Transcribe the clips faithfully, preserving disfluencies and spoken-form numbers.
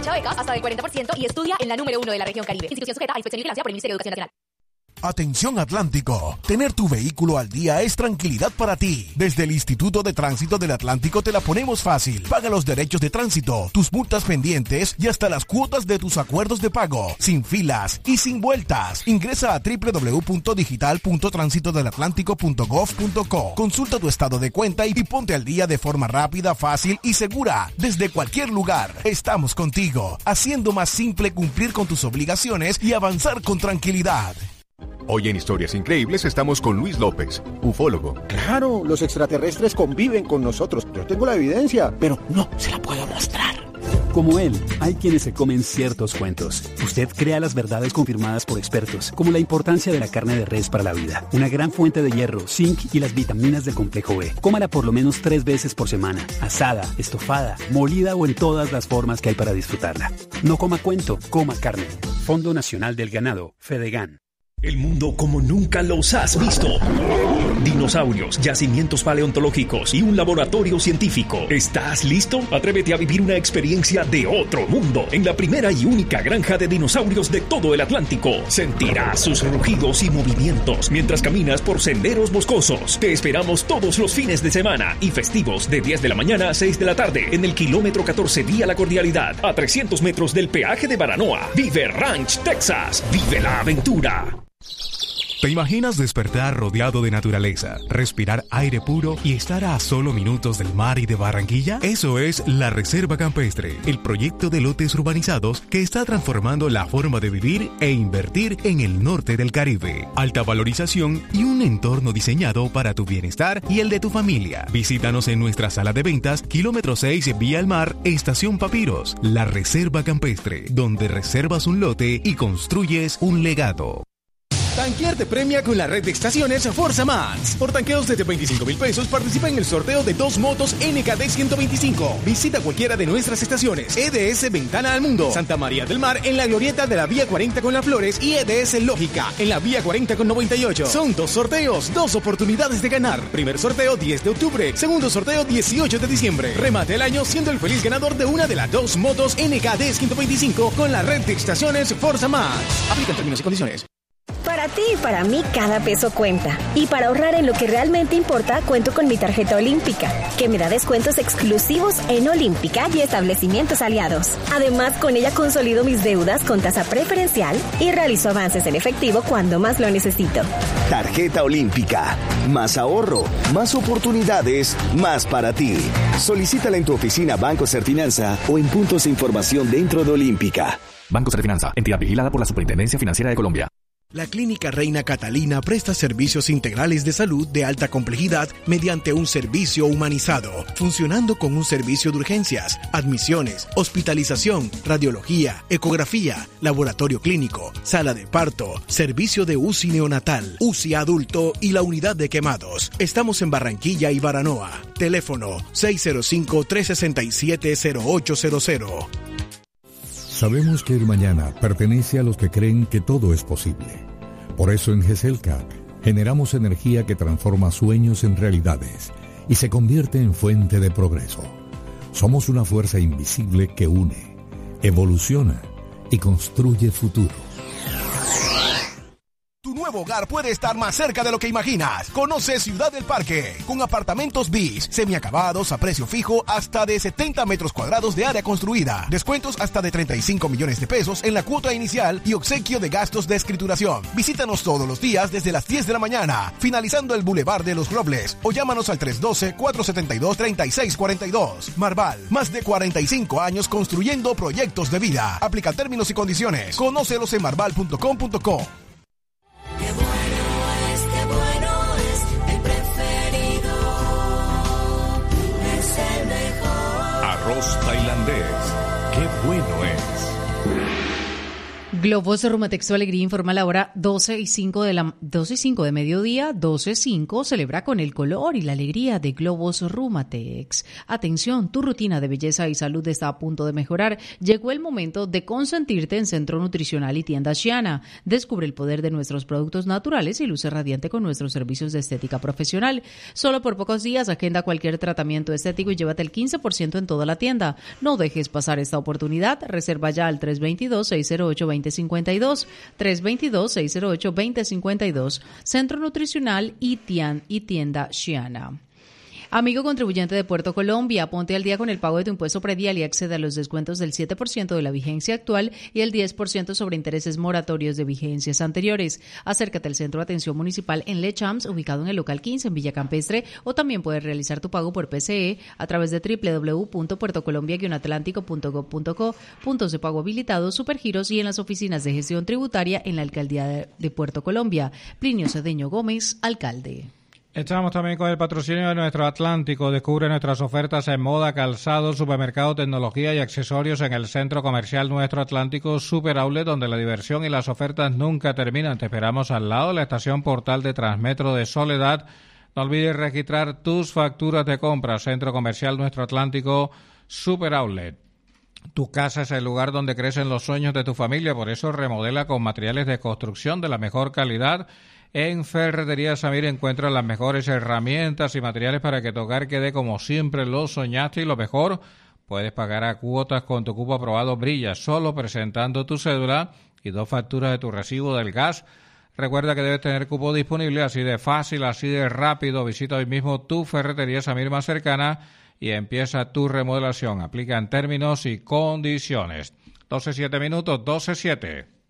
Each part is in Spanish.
Aprovecha becas hasta del cuarenta por ciento y estudia en la número uno de la región Caribe. Institución sujeta a inspección y vigilancia por el Ministerio de Educación Nacional. Atención Atlántico, tener tu vehículo al día es tranquilidad para ti. Desde el Instituto de Tránsito del Atlántico te la ponemos fácil. Paga los derechos de tránsito, tus multas pendientes y hasta las cuotas de tus acuerdos de pago, sin filas y sin vueltas. Ingresa a doble u doble u doble u punto digital punto tránsito del atlántico punto gov punto co. Consulta tu estado de cuenta y ponte al día de forma rápida, fácil y segura. Desde cualquier lugar, estamos contigo, haciendo más simple cumplir con tus obligaciones y avanzar con tranquilidad. Hoy en Historias Increíbles estamos con Luis López, ufólogo. Claro, los extraterrestres conviven con nosotros. Yo tengo la evidencia, pero no se la puedo mostrar. Como él, hay quienes se comen ciertos cuentos. Usted crea las verdades confirmadas por expertos, como la importancia de la carne de res para la vida, una gran fuente de hierro, zinc y las vitaminas del complejo B. Cómala por lo menos tres veces por semana, asada, estofada, molida o en todas las formas que hay para disfrutarla. No coma cuento, coma carne. Fondo Nacional del Ganado, Fedegan. El mundo como nunca los has visto. Dinosaurios, yacimientos paleontológicos y un laboratorio científico. ¿Estás listo? Atrévete a vivir una experiencia de otro mundo en la primera y única granja de dinosaurios de todo el Atlántico. Sentirás sus rugidos y movimientos mientras caminas por senderos boscosos. Te esperamos todos los fines de semana y festivos de diez de la mañana a seis de la tarde en el kilómetro catorce vía La Cordialidad, a trescientos metros del peaje de Baranoa. Vive Ranch, Texas. Vive la aventura. ¿Te imaginas despertar rodeado de naturaleza, respirar aire puro y estar a solo minutos del mar y de Barranquilla? Eso es La Reserva Campestre, el proyecto de lotes urbanizados que está transformando la forma de vivir e invertir en el norte del Caribe. Alta valorización y un entorno diseñado para tu bienestar y el de tu familia. Visítanos en nuestra sala de ventas, kilómetro seis vía el mar, estación Papiros. La Reserva Campestre, donde reservas un lote y construyes un legado. Tanquear te premia con la red de estaciones Forza Max. Por tanqueos desde veinticinco mil pesos participa en el sorteo de dos motos N K D ciento veinticinco. Visita cualquiera de nuestras estaciones. E D S Ventana al Mundo, Santa María del Mar en la glorieta de la Vía cuarenta con Las Flores y E D S Lógica en la Vía cuarenta con noventa y ocho. Son dos sorteos, dos oportunidades de ganar. Primer sorteo diez de octubre, segundo sorteo dieciocho de diciembre. Remate el año siendo el feliz ganador de una de las dos motos N K D ciento veinticinco con la red de estaciones Forza Max. Aplican términos y condiciones. Para ti y para mí cada peso cuenta. Y para ahorrar en lo que realmente importa, cuento con mi tarjeta Olímpica, que me da descuentos exclusivos en Olímpica y establecimientos aliados. Además, con ella consolido mis deudas con tasa preferencial y realizo avances en efectivo cuando más lo necesito. Tarjeta Olímpica. Más ahorro, más oportunidades, más para ti. Solicítala en tu oficina Banco Serfinanza o en puntos de información dentro de Olímpica. Banco Serfinanza, entidad vigilada por la Superintendencia Financiera de Colombia. La Clínica Reina Catalina presta servicios integrales de salud de alta complejidad mediante un servicio humanizado, funcionando con un servicio de urgencias, admisiones, hospitalización, radiología, ecografía, laboratorio clínico, sala de parto, servicio de U C I neonatal, U C I adulto y la unidad de quemados. Estamos en Barranquilla y Baranoa. Teléfono seis cero cinco, tres seis siete, cero ocho cero cero. Sabemos que el mañana pertenece a los que creen que todo es posible. Por eso en GESELCA generamos energía que transforma sueños en realidades y se convierte en fuente de progreso. Somos una fuerza invisible que une, evoluciona y construye futuro. Tu nuevo hogar puede estar más cerca de lo que imaginas. Conoce Ciudad del Parque, con apartamentos bis, semiacabados a precio fijo hasta de setenta metros cuadrados de área construida. Descuentos hasta de treinta y cinco millones de pesos en la cuota inicial y obsequio de gastos de escrituración. Visítanos todos los días desde las diez de la mañana, finalizando el Boulevard de los Robles, o llámanos al tres uno dos, cuatro siete dos, tres seis cuatro dos. Marval, más de cuarenta y cinco años construyendo proyectos de vida. Aplica términos y condiciones. Conócelos en marval punto com punto co. Qué bueno es, qué bueno es, el preferido es el mejor. Arroz tailandés, qué bueno es. Globos Rumatex, tu alegría, informa la hora doce y cinco de la doce y cinco de mediodía. Doce y cinco celebra con el color y la alegría de Globos Rumatex. Atención, tu rutina de belleza y salud está a punto de mejorar. Llegó el momento de consentirte en Centro Nutricional y Tienda Shiana. Descubre el poder de nuestros productos naturales y luce radiante con nuestros servicios de estética profesional. Solo por pocos días agenda cualquier tratamiento estético y llévate el quince por ciento en toda la tienda. No dejes pasar esta oportunidad. Reserva ya al tres dos dos, seis cero ocho, dos cero cinco dos, tres dos dos, seis cero ocho, dos cero cinco dos. Centro Nutricional y, tian, y Tienda Shiana. Amigo contribuyente de Puerto Colombia, ponte al día con el pago de tu impuesto predial y accede a los descuentos del siete por ciento de la vigencia actual y el diez por ciento sobre intereses moratorios de vigencias anteriores. Acércate al Centro de Atención Municipal en Lechams, ubicado en el local quince en Villa Campestre, o también puedes realizar tu pago por P C E a través de doble u doble u doble u punto puerto colombia guion atlántico punto gob punto co, puntos de pago habilitados, supergiros y en las oficinas de gestión tributaria en la Alcaldía de, de Puerto Colombia. Plinio Cedeño Gómez, alcalde. Estamos también con el patrocinio de Nuestro Atlántico. Descubre nuestras ofertas en moda, calzado, supermercado, tecnología y accesorios en el centro comercial Nuestro Atlántico Super Outlet, donde la diversión y las ofertas nunca terminan. Te esperamos al lado de la estación Portal de Transmetro de Soledad. No olvides registrar tus facturas de compra. Centro comercial Nuestro Atlántico Super Outlet. Tu casa es el lugar donde crecen los sueños de tu familia, por eso remodela con materiales de construcción de la mejor calidad. En Ferretería Samir encuentras las mejores herramientas y materiales para que tu hogar quede como siempre lo soñaste, y lo mejor, puedes pagar a cuotas con tu cupo aprobado Brilla, solo presentando tu cédula y dos facturas de tu recibo del gas. Recuerda que debes tener cupo disponible, así de fácil, así de rápido. Visita hoy mismo tu Ferretería Samir más cercana y empieza tu remodelación. Aplica en términos y condiciones. doce siete minutos, doce siete.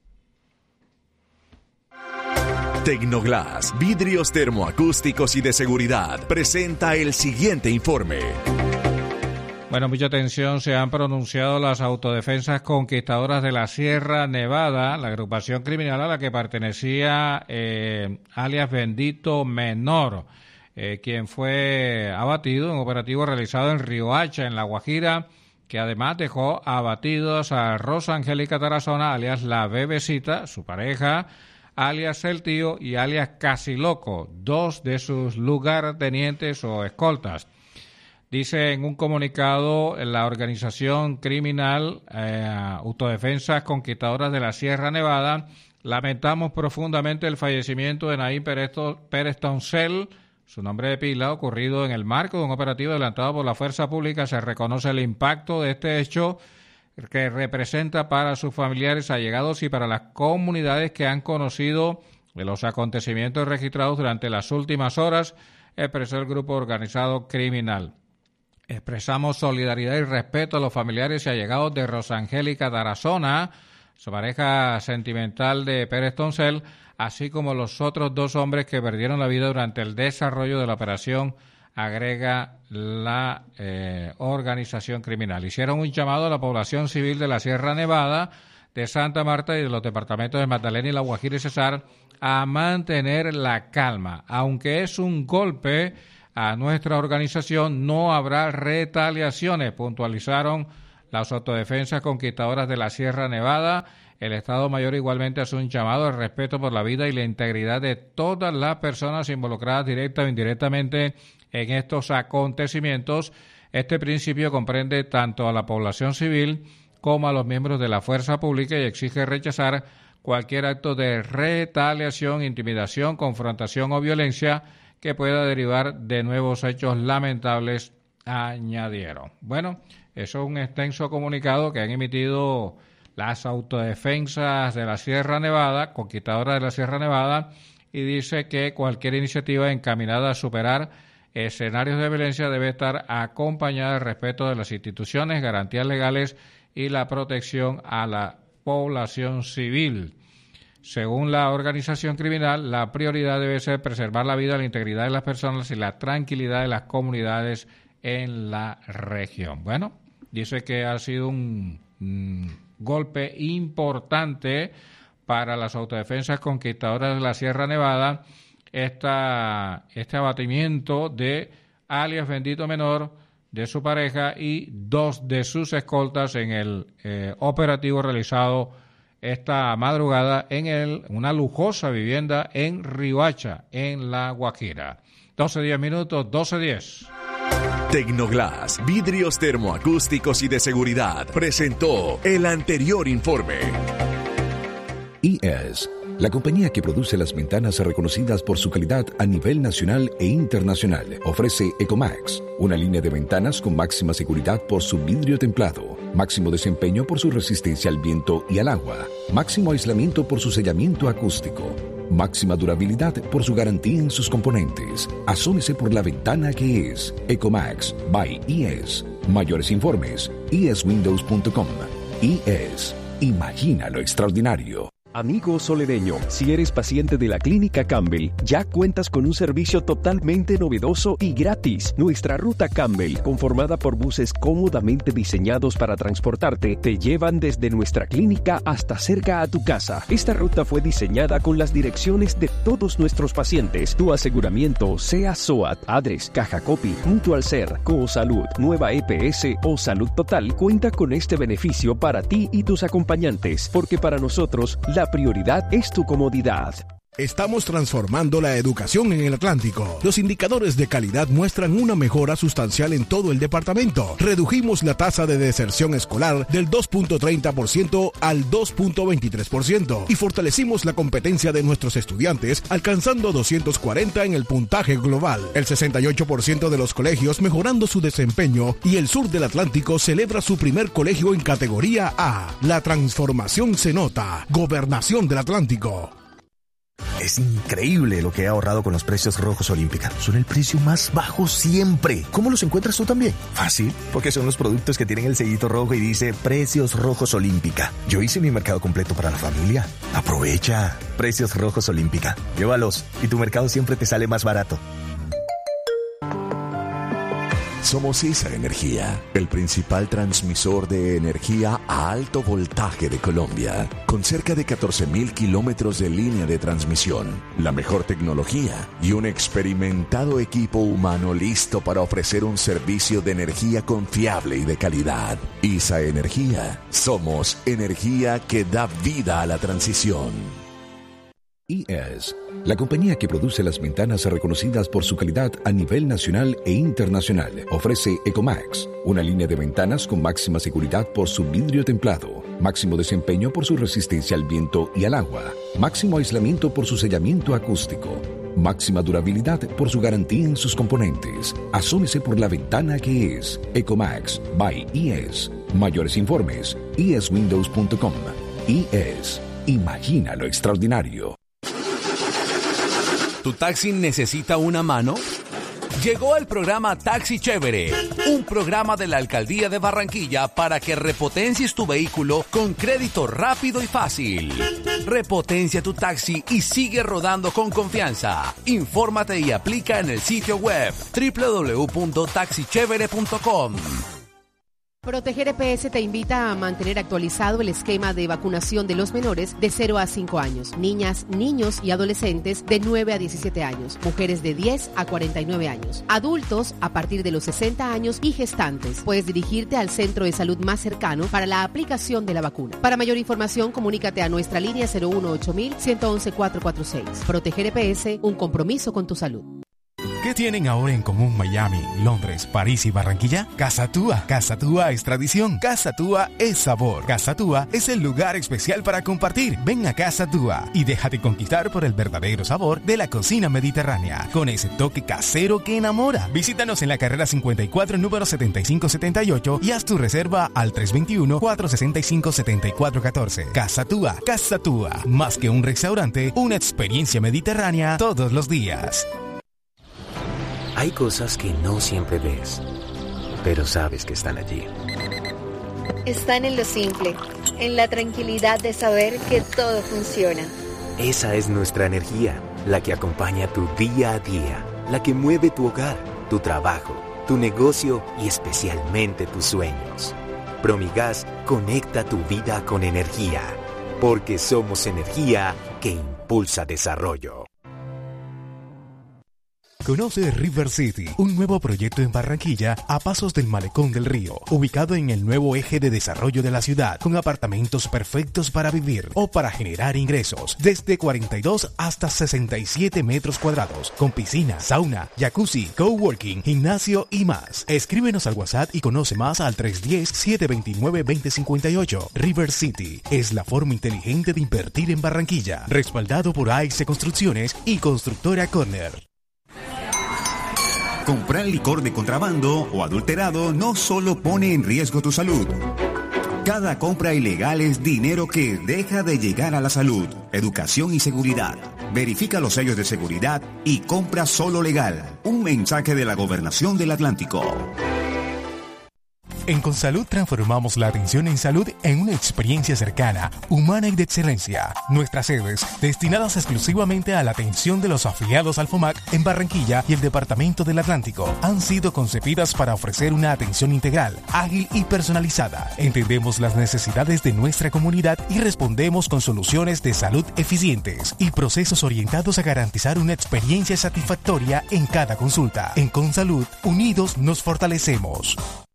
Tecnoglass, vidrios termoacústicos y de seguridad, presenta el siguiente informe. Bueno, mucha atención, se han pronunciado las autodefensas conquistadoras de la Sierra Nevada, la agrupación criminal a la que pertenecía eh, alias Bendito Menor, eh, quien fue abatido en un operativo realizado en Riohacha, en La Guajira, que además dejó abatidos a Rosa Angélica Tarazona, alias La Bebecita, su pareja, alias El Tío y alias Casi Loco, dos de sus lugartenientes o escoltas. Dice en un comunicado la organización criminal eh, Autodefensas Conquistadoras de la Sierra Nevada: lamentamos profundamente el fallecimiento de Naim Pérez Toncel, su nombre de pila, ocurrido en el marco de un operativo adelantado por la fuerza pública. Se reconoce el impacto de este hecho que representa para sus familiares, allegados y para las comunidades que han conocido de los acontecimientos registrados durante las últimas horas, expresó el grupo organizado criminal. Expresamos solidaridad y respeto a los familiares y allegados de Rosangélica Tarazona, su pareja sentimental de Pérez Toncel, así como los otros dos hombres que perdieron la vida durante el desarrollo de la operación, agrega la eh, organización criminal. Hicieron un llamado a la población civil de la Sierra Nevada, de Santa Marta y de los departamentos de Magdalena y La Guajira y Cesar a mantener la calma. Aunque es un golpe a nuestra organización, no habrá retaliaciones, puntualizaron las autodefensas conquistadoras de la Sierra Nevada. El Estado Mayor igualmente hace un llamado al respeto por la vida y la integridad de todas las personas involucradas directa o indirectamente en estos acontecimientos. Este principio comprende tanto a la población civil como a los miembros de la fuerza pública y exige rechazar cualquier acto de retaliación, intimidación, confrontación o violencia que pueda derivar de nuevos hechos lamentables, añadieron. Bueno, eso es un extenso comunicado que han emitido las autodefensas de la Sierra Nevada, conquistadoras de la Sierra Nevada, y dice que cualquier iniciativa encaminada a superar escenarios de violencia debe estar acompañada del respeto de las instituciones, garantías legales y la protección a la población civil. Según la organización criminal, la prioridad debe ser preservar la vida, la integridad de las personas y la tranquilidad de las comunidades en la región. Bueno, dice que ha sido un mm, golpe importante para las autodefensas conquistadoras de la Sierra Nevada, esta, este abatimiento de alias Bendito Menor, de su pareja y dos de sus escoltas en el eh, operativo realizado esta madrugada en el, una lujosa vivienda en Riohacha, en La Guajira. doce diez minutos, doce diez. Tecnoglass, vidrios termoacústicos y de seguridad, presentó el anterior informe. I E S, la compañía que produce las ventanas reconocidas por su calidad a nivel nacional e internacional, ofrece Ecomax, una línea de ventanas con máxima seguridad por su vidrio templado, máximo desempeño por su resistencia al viento y al agua, máximo aislamiento por su sellamiento acústico, máxima durabilidad por su garantía en sus componentes. Asómese por la ventana que es Ecomax by I E S. Mayores informes, i es windows punto com. I E S. Imagina lo extraordinario. Amigo solereño, si eres paciente de la Clínica Campbell, ya cuentas con un servicio totalmente novedoso y gratis. Nuestra ruta Campbell, conformada por buses cómodamente diseñados para transportarte, te llevan desde nuestra clínica hasta cerca a tu casa. Esta ruta fue diseñada con las direcciones de todos nuestros pacientes. Tu aseguramiento, sea SOAT, Adres, Caja Copy, Mutual Ser, Cosalud, Nueva E P S o Salud Total, cuenta con este beneficio para ti y tus acompañantes, porque para nosotros, la prioridad es tu comodidad. Estamos transformando la educación en el Atlántico. Los indicadores de calidad muestran una mejora sustancial en todo el departamento. Redujimos la tasa de deserción escolar del dos punto treinta por ciento al dos punto veintitrés por ciento y fortalecimos la competencia de nuestros estudiantes alcanzando doscientos cuarenta en el puntaje global. El sesenta y ocho por ciento de los colegios mejorando su desempeño y el sur del Atlántico celebra su primer colegio en categoría A. La transformación se nota. Gobernación del Atlántico. Es increíble lo que he ahorrado con los precios rojos Olímpica. Son el precio más bajo siempre. ¿Cómo los encuentras tú también? Fácil, porque son los productos que tienen el sellito rojo y dice Precios Rojos Olímpica. Yo hice mi mercado completo para la familia. Aprovecha. Precios Rojos Olímpica. Llévalos y tu mercado siempre te sale más barato. Somos ISA Energía, el principal transmisor de energía a alto voltaje de Colombia, con cerca de catorce mil kilómetros de línea de transmisión, la mejor tecnología y un experimentado equipo humano listo para ofrecer un servicio de energía confiable y de calidad. ISA Energía, somos energía que da vida a la transición. I E S, la compañía que produce las ventanas reconocidas por su calidad a nivel nacional e internacional, ofrece Ecomax, una línea de ventanas con máxima seguridad por su vidrio templado, máximo desempeño por su resistencia al viento y al agua, máximo aislamiento por su sellamiento acústico, máxima durabilidad por su garantía en sus componentes. Asómese por la ventana que es Ecomax by I E S. Mayores informes, i es windows punto com. I E S. Imagina lo extraordinario. ¿Tu taxi necesita una mano? Llegó el programa Taxi Chévere, un programa de la Alcaldía de Barranquilla para que repotencies tu vehículo con crédito rápido y fácil. Repotencia tu taxi y sigue rodando con confianza. Infórmate y aplica en el sitio web doble u doble u doble u punto taxi chévere punto com. Proteger E P S te invita a mantener actualizado el esquema de vacunación de los menores de cero a cinco años, niñas, niños y adolescentes de nueve a diecisiete años, mujeres de diez a cuarenta y nueve años, adultos a partir de los sesenta años y gestantes. Puedes dirigirte al centro de salud más cercano para la aplicación de la vacuna. Para mayor información, comunícate a nuestra línea cero uno ocho mil uno uno cuatro cuatro seis. Proteger E P S, un compromiso con tu salud. ¿Qué tienen ahora en común Miami, Londres, París y Barranquilla? Casa Túa. Casa Túa es tradición. Casa Túa es sabor. Casa Túa es el lugar especial para compartir. Ven a Casa Túa y déjate conquistar por el verdadero sabor de la cocina mediterránea, con ese toque casero que enamora. Visítanos en la carrera cincuenta y cuatro, número setenta y cinco setenta y ocho y haz tu reserva al tres dos uno, cuatro seis cinco, siete cuatro uno cuatro. Casa Túa. Casa Túa. Más que un restaurante, una experiencia mediterránea todos los días. Hay cosas que no siempre ves, pero sabes que están allí. Están en lo simple, en la tranquilidad de saber que todo funciona. Esa es nuestra energía, la que acompaña tu día a día, la que mueve tu hogar, tu trabajo, tu negocio y especialmente tus sueños. Promigas conecta tu vida con energía, porque somos energía que impulsa desarrollo. Conoce River City, un nuevo proyecto en Barranquilla a pasos del Malecón del Río, ubicado en el nuevo eje de desarrollo de la ciudad, con apartamentos perfectos para vivir o para generar ingresos, desde cuarenta y dos hasta sesenta y siete metros cuadrados, con piscina, sauna, jacuzzi, coworking, gimnasio y más. Escríbenos al WhatsApp y conoce más al tres uno cero, siete dos nueve, dos cero cinco ocho. River City es la forma inteligente de invertir en Barranquilla, respaldado por A X Construcciones y Constructora Corner. Comprar licor de contrabando o adulterado no solo pone en riesgo tu salud. Cada compra ilegal es dinero que deja de llegar a la salud, educación y seguridad. Verifica los sellos de seguridad y compra solo legal. Un mensaje de la Gobernación del Atlántico. En Consalud transformamos la atención en salud en una experiencia cercana, humana y de excelencia. Nuestras sedes, destinadas exclusivamente a la atención de los afiliados al FOMAC en Barranquilla y el Departamento del Atlántico, han sido concebidas para ofrecer una atención integral, ágil y personalizada. Entendemos las necesidades de nuestra comunidad y respondemos con soluciones de salud eficientes y procesos orientados a garantizar una experiencia satisfactoria en cada consulta. En Consalud, unidos nos fortalecemos.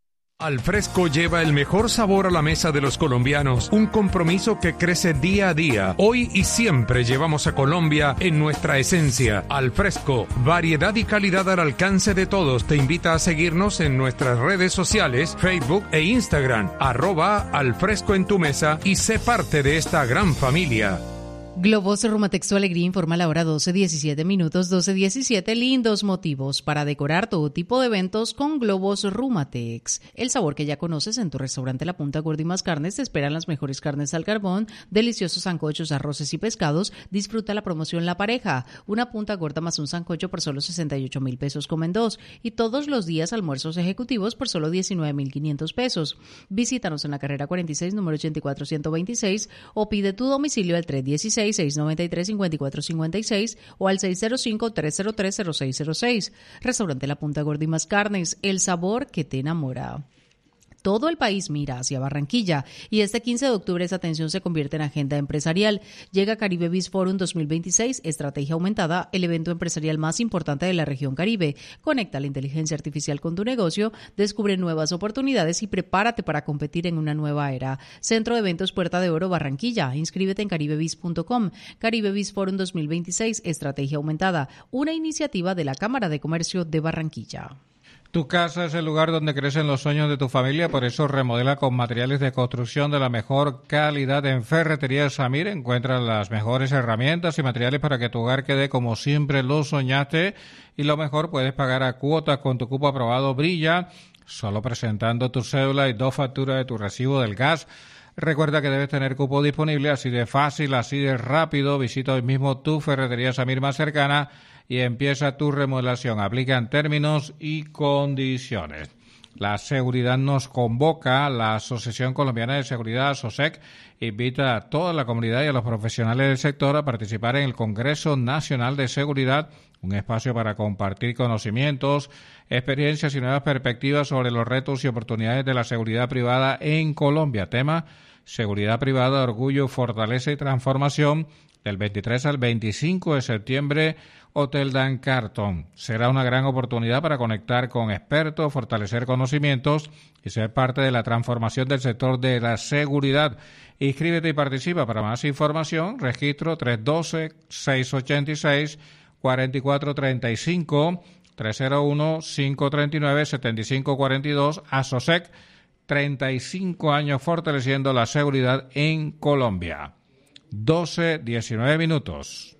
Alfresco lleva el mejor sabor a la mesa de los colombianos, un compromiso que crece día a día. Hoy y siempre llevamos a Colombia en nuestra esencia. Alfresco, variedad y calidad al alcance de todos. Te invita a seguirnos en nuestras redes sociales, Facebook e Instagram, arroba Alfresco en tu mesa y sé parte de esta gran familia. Globos Rumatex, tu alegría, informa a la hora doce diecisiete minutos, doce diecisiete. Lindos motivos para decorar todo tipo de eventos con Globos Rumatex. El sabor que ya conoces en tu restaurante La Punta Gorda y Más Carnes. Te esperan las mejores carnes al carbón, deliciosos sancochos, arroces y pescados. Disfruta la promoción La Pareja. Una punta gorda más un sancocho por solo sesenta y ocho mil pesos comen dos. Y todos los días almuerzos ejecutivos por solo diecinueve mil quinientos pesos. Visítanos en la carrera cuarenta y seis, número ochenta y cuatro ciento veintiséis o pide tu domicilio al tres uno seis, seis nueve tres, cinco cuatro cinco seis o al seis cero cinco, tres cero tres, cero seis cero seis. Restaurante La Punta Gorda y Más Carnes, el sabor que te enamora. Todo el país mira hacia Barranquilla y este quince de octubre esa atención se convierte en agenda empresarial. Llega Caribe Biz Forum dos mil veintiséis, Estrategia Aumentada, el evento empresarial más importante de la región Caribe. Conecta la inteligencia artificial con tu negocio, descubre nuevas oportunidades y prepárate para competir en una nueva era. Centro de Eventos Puerta de Oro Barranquilla. Inscríbete en caribe biz punto com. Caribe Biz Forum dos mil veintiséis, Estrategia Aumentada, una iniciativa de la Cámara de Comercio de Barranquilla. Tu casa es el lugar donde crecen los sueños de tu familia, por eso remodela con materiales de construcción de la mejor calidad. En Ferretería Samir encuentras las mejores herramientas y materiales para que tu hogar quede como siempre lo soñaste. Y lo mejor, puedes pagar a cuotas con tu cupo aprobado Brilla, solo presentando tu cédula y dos facturas de tu recibo del gas. Recuerda que debes tener cupo disponible, así de fácil, así de rápido. Visita hoy mismo tu Ferretería Samir más cercana y empieza tu remodelación. Aplican términos y condiciones. La seguridad nos convoca. La Asociación Colombiana de Seguridad, ASOSEC, invita a toda la comunidad y a los profesionales del sector a participar en el Congreso Nacional de Seguridad, un espacio para compartir conocimientos, experiencias y nuevas perspectivas sobre los retos y oportunidades de la seguridad privada en Colombia. Tema: seguridad privada, orgullo, fortaleza y transformación, del veintitrés al veinticinco de septiembre, Hotel Dan Carton. Será una gran oportunidad para conectar con expertos, fortalecer conocimientos y ser parte de la transformación del sector de la seguridad. Inscríbete y participa. Para más información, registro tres uno dos, seis ocho seis, cuatro cuatro tres cinco, tres cero uno, cinco tres nueve, siete cinco cuatro dos. ASOSEC, treinta y cinco años fortaleciendo la seguridad en Colombia. doce diecinueve minutos.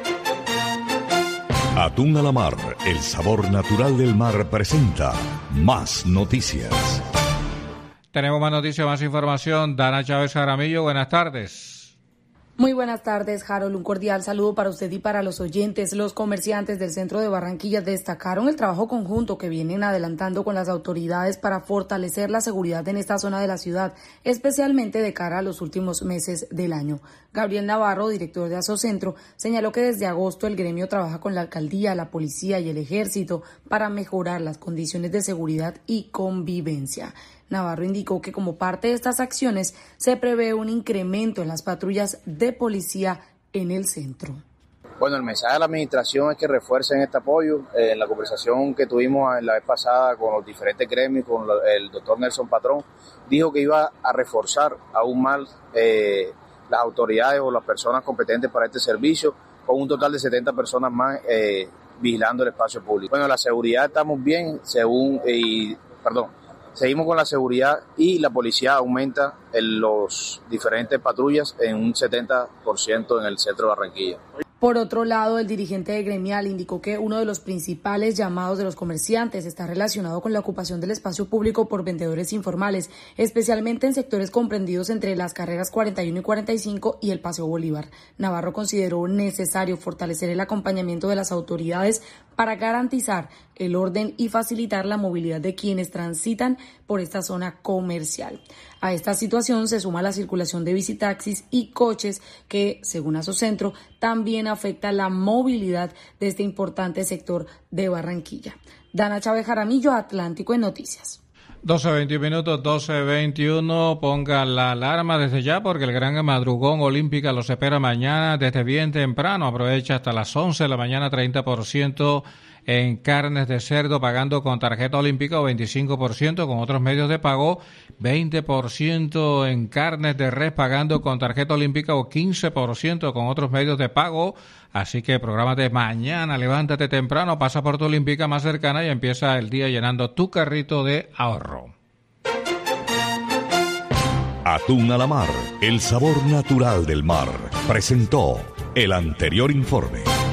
Atún a la mar, el sabor natural del mar, presenta Más Noticias. Tenemos más noticias, más información. Dana Chávez Jaramillo, buenas tardes. Muy buenas tardes, Harold. Un cordial saludo para usted y para los oyentes. Los comerciantes del centro de Barranquilla destacaron el trabajo conjunto que vienen adelantando con las autoridades para fortalecer la seguridad en esta zona de la ciudad, especialmente de cara a los últimos meses del año. Gabriel Navarro, director de Asocentro, señaló que desde agosto el gremio trabaja con la alcaldía, la policía y el ejército para mejorar las condiciones de seguridad y convivencia. Navarro indicó que como parte de estas acciones se prevé un incremento en las patrullas de policía en el centro. Bueno, el mensaje de la administración es que refuercen este apoyo. Eh, en la conversación que tuvimos en la vez pasada con los diferentes gremios, con lo, el doctor Nelson Patrón, dijo que iba a reforzar aún más eh, las autoridades o las personas competentes para este servicio, con un total de setenta personas más eh, vigilando el espacio público. Bueno, la seguridad estamos bien, según, y, perdón, seguimos con la seguridad y la policía aumenta en los diferentes patrullas en un setenta por ciento en el centro de Barranquilla. Por otro lado, el dirigente gremial indicó que uno de los principales llamados de los comerciantes está relacionado con la ocupación del espacio público por vendedores informales, especialmente en sectores comprendidos entre las carreras cuarenta y uno y cuarenta y cinco y el Paseo Bolívar. Navarro consideró necesario fortalecer el acompañamiento de las autoridades para garantizar el orden y facilitar la movilidad de quienes transitan por esta zona comercial. A esta situación se suma la circulación de bicitaxis y coches que, según Asocentro, también afecta la movilidad de este importante sector de Barranquilla. Dana Chávez Jaramillo, Atlántico en Noticias. doce veintiuno minutos, doce veintiuno, pongan la alarma desde ya porque el gran madrugón olímpica los espera mañana desde bien temprano. Aprovecha hasta las once de la mañana, treinta por ciento en carnes de cerdo pagando con tarjeta olímpica o veinticinco por ciento con otros medios de pago, veinte por ciento en carnes de res pagando con tarjeta olímpica o quince por ciento con otros medios de pago. Así que prográmate mañana, levántate temprano, pasa por tu olímpica más cercana y empieza el día llenando tu carrito de ahorro. Atún a la mar, el sabor natural del mar. Presentó el anterior informe.